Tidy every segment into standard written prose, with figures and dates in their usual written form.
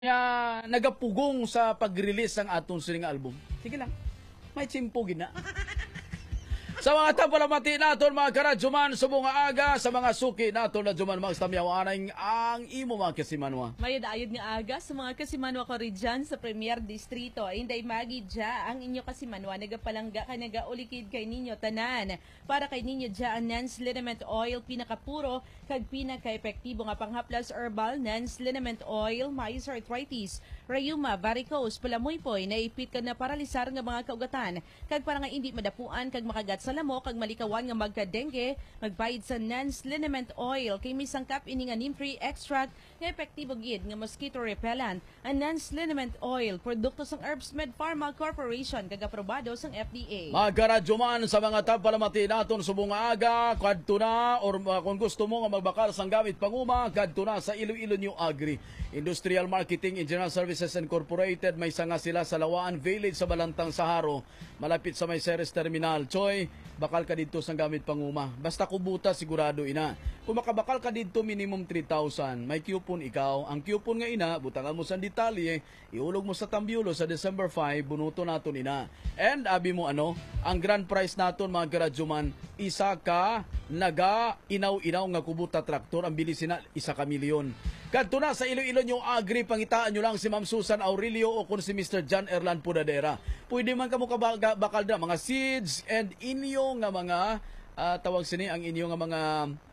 nga nagapugong sa pag-release ng atong sining album. Sige lang, may chimpugin na. Sa mga tapalamati naton mga karadyoman, subong nga aga sa mga suki naton na djuman mga stamyawanan ang imo mga kasimanwa. Mayad-ayod nga aga sa mga kasimanwa ko rin dyan sa Premier Distrito. Inday magi dya ang inyo kasimanwa nagapalangga ka nagaulikid kay ninyo tanan. Para kay ninyo dya ang Nance Liniment Oil pinakapuro kag pinaka-epektibo nga panghaplas herbal Nance Liniment Oil mais arthritis, rheuma, varicose, palamuypoy, naipit ka na paralisar nga mga kaugatan kag para nga hindi madapuan kag makagat sa lamok kag malikawan nga magka-dengue, magbayad sa Nance Liniment Oil kay misangkap ini nga neem-free extract nga epektibo gid nga mosquito repellent. Ang Nance Liniment Oil produkto sang Herbsmed Pharma Corporation kag aprobado sang FDA. Mga karadyoman, sa mga tapalamati naton subong nga aga kadto na or kung gusto mo nga magbakal sang gamit panguma kadto na sa Iloilo New Agri Industrial Marketing Engineering Services Incorporated. May sanga sila sa Lawaan Village sa Balantang Saharo, malapit sa may Ceres Terminal. Choy, bakal ka dito sa gamit panguma. Basta kubuta sigurado ina. Kung makabakal ka dito minimum 3,000. May coupon ikaw. Ang coupon nga ina, butangan mo sa detalye, iulog mo sa Tambulo sa December 5, bunuto naton ina. And abi mo ang grand prize naton mga karadyoman, isa ka naga inaw-inaw nga kubuta traktor. Ang bilis na 1 milyon. Kadto na sa Iloilo New Agri, pangitaan nyo lang si Ma'am Susan Aurelio o kung si Mr. John Erlan Pudadera. Pwede man kamo bakal na mga seeds and inyo nga mga tawag sini ang inyo nga mga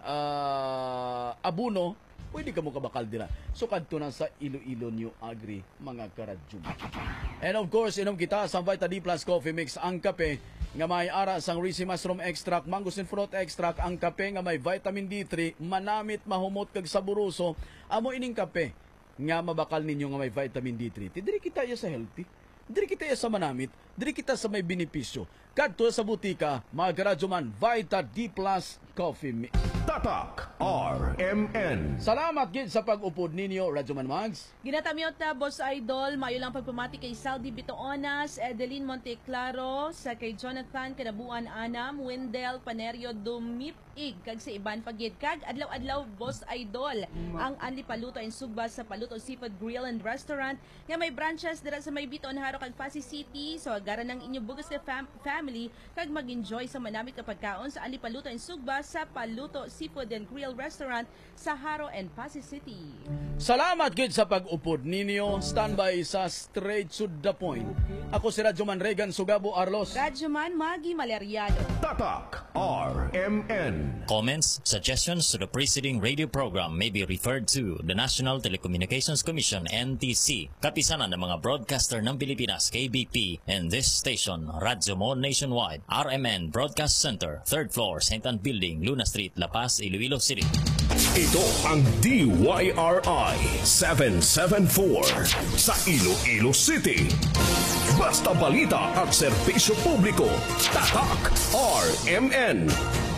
abuno, pwede kamo kabakal dira. So kadto na sa Iloilo New Agri mga karadyo. And of course, inom kita sa Vita D Plus Coffee Mix ang kape nga may ara sang Risi Mushroom Extract, Mangosteen Fruit Extract, ang kape nga may vitamin D3, manamit, mahumot kag saburoso. Amo ining kape nga mabakal ninyo nga may vitamin D3. Diri kita ya sa healthy, diri kita ya sa manamit, diri kita sa may benepisyo. Kadto sa butika, mga karadyoman, Vita D Plus Coffee Mix. Tatak RMN. Salamat gid sa pag-upod ninyo, Radyoman Mags. Ginatamyot na Boss Idol, mayo lang pagpamati kay Saldi Bitoonas, Edeline Monteclaro, sa kay Jonathan Kanabuan Anam, Wendell Panerio Dumipig, kag sa Iban Pagid, kag adlaw-adlaw Boss Idol, ang Anli Paluto in Sugba sa Paluto Seafood Grill and Restaurant, nga may branches dira sa may Bitoon Haro kag Pasig City, so agaran ng inyo bugas na family, kag mag-enjoy sa manamit ka pagkaon sa Anli Paluto in Sugba sa Paluto Seafood and Grill Restaurant sa Haro and Pasig City. Salamat gid sa pag-upod ninyo. Standby sa straight to the point. Ako si Radyoman Regan Sugabo Arlos. Radyoman Magi Maleriado. Tatak RMN. Comments, suggestions to the preceding radio program may be referred to the National Telecommunications Commission NTC, kapisanan ng mga broadcaster ng Pilipinas KBP, and this station, Radyo Mo Nationwide, RMN Broadcast Center, 3rd floor, St. Anne Building, Luna Street, La Paz, Iloilo City. Ito ang DYRI 774 sa Iloilo City. Basta balita at serbisyo publiko. Tatak RMN.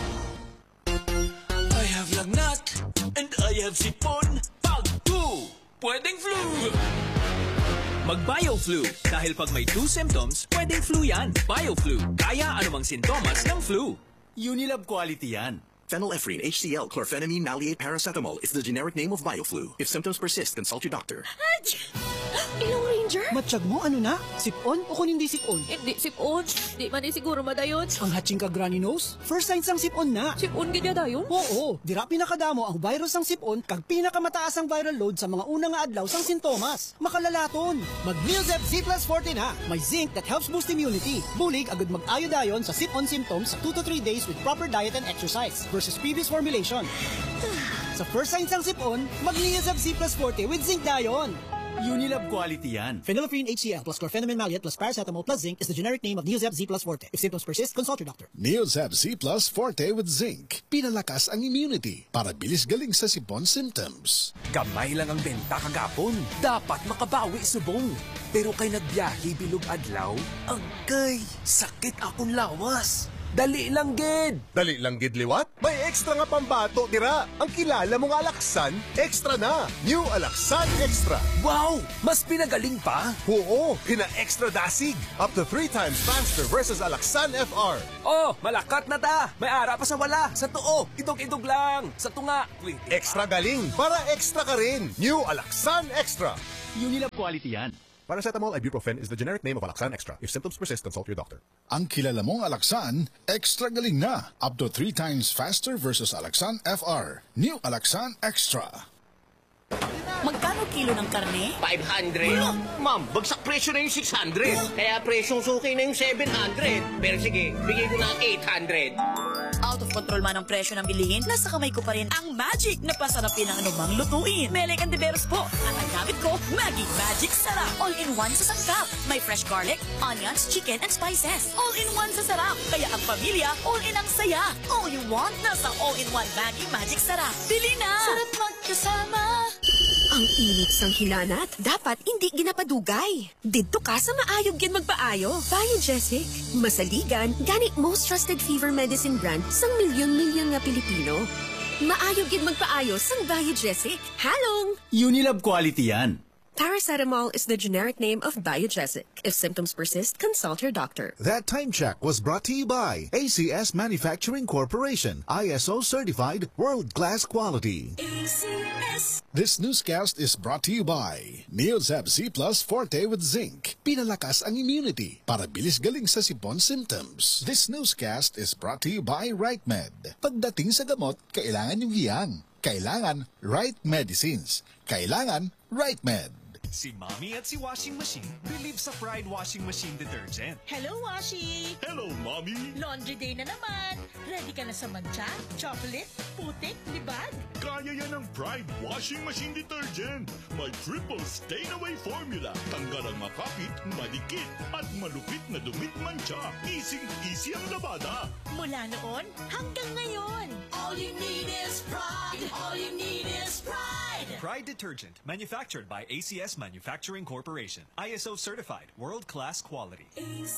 I have lagnat and I have sipon. Pag 2, pwedeng flu. Mag-BioFlu dahil pag may 2 symptoms, pwedeng flu yan. BioFlu, kaya anumang sintomas ng flu. Unilab quality yan. Phenylephrine, HCl, chlorphenamine, maleate, paracetamol is the generic name of BioFlu. If symptoms persist, consult your doctor. Ilong Ranger? Matsyag mo, ano na? Sipon o kung hindi sipon? Hindi sipon. Di man siguro madayon. Ang hatching ka granny nose? First signs ng sipon na. Sipon gid dayon? Oo, dira pinakadamo ang virus ng sipon kag pinakamataas ang viral load sa mga unang nga adlaw sang sintomas. Makalalaton. Mag-Neosep Z Plus Forte na. May zinc that helps boost immunity. Bulig agad mag-ayo dayon sa sipon symptoms sa 2 to 3 days with proper diet and exercise versus previous formulation. Sa first signs ng sipon, mag-Neosep Z Plus Forte with zinc dayon. Unilab quality yan. Phenylephrine HCl plus chlorphenamine maleate plus paracetamol plus zinc is the generic name of Neosep Z Plus Forte. If symptoms persist, consult your doctor. Neosep Z Plus Forte with zinc. Pinalakas ang immunity para bilis galing sa sipon symptoms. Gamay lang ang benta kagapon. Dapat makabawi subong. Pero kay nagbiyahe bilog adlaw, agkay sakit akong lawas. Dali lang gid. Dali lang gid liwat. May extra nga pambato dira. Ang kilala mo nga Alaksan, extra na. New Alaksan Extra. Wow! Mas pinagaling pa? Oo, pina-extra dasig. Up to 3 times faster versus Alaksan FR. Oh, malakat na ta. May ara pa sa wala. Sa tuo, idog-idog lang. Sa tunga, extra galing para extra ka rin. New Alaksan Extra. Unilab quality yan. Paracetamol ibuprofen is the generic name of Alaksan Extra. If symptoms persist, consult your doctor. Ang kilala mong Alaksan, extra galing na. Up to 3 times faster versus Alaksan FR. New Alaksan Extra. Magkano kilo ng karne? 500. Ma'am, bagsak presyo na yung 600. Kaya presyong suki na yung 700. Pero sige, bigay ko na 800. Out of control man ang presyo ng bilihin, nasa kamay ko pa rin ang magic na pasarapin ang anumang lutuin. Mele Cantiveros po. At ang gamit ko, Maggi Magic Sarap. All-in-one sa sangkap. May fresh garlic, onions, chicken, and spices. All-in-one sa sarap. Kaya ang pamilya, all-in ang saya. All you want, nasa all-in-one Maggi Magic Sarap. Bili na! Sarap magkasama. Ang init sang hinanat, dapat hindi ginapadugay. Didto ka sa maayog yan magpaayo. Biogesic, masaligan, gani most trusted fever medicine brand sang milyon-milyon nga Pilipino. Maayog yan magpaayo sang Biogesic. Halong! Unilab quality yan. Paracetamol is the generic name of Biogesic. If symptoms persist, consult your doctor. That time check was brought to you by ACS Manufacturing Corporation, ISO certified world-class quality. ACS. This newscast is brought to you by Neozab C Plus Forte with Zinc. Pinalakas ang immunity para bilis galing sa sipon symptoms. This newscast is brought to you by RightMed. Pagdating sa gamot, kailangan yung hiyang. Kailangan right medicines. Kailangan RightMed. Si Mommy at si Washing Machine believe sa Pride Washing Machine Detergent. Hello, Washi! Hello, Mommy! Laundry day na naman! Ready ka na sa mancha, chocolate, putik, libag? Kaya yan ang Pride Washing Machine Detergent. May triple stain-away formula. Tanggal ang makapit, madikit, at malupit na dumit mancha. Easy ang labada. Mula noon hanggang ngayon. All you need is pride. All you need is pride. Pride Detergent, manufactured by ACS Manufacturing Corporation. ISO certified, world-class quality.